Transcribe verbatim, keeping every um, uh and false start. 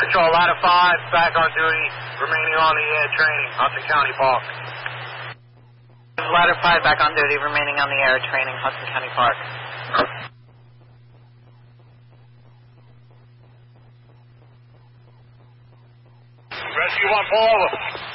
Patrol Ladder five, back on duty, remaining on the air training, Hudson County Park. Ladder five, back on duty, remaining on the air training, Hudson County Park. Rescue one, pull over.